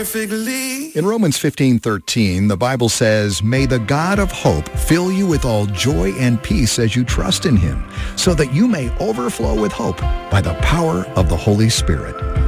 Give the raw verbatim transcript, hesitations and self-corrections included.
perfectly. In Romans fifteen thirteen, the Bible says, "May the God of hope fill you with all joy and peace as you trust in him, so that you may overflow with hope by the power of the Holy Spirit."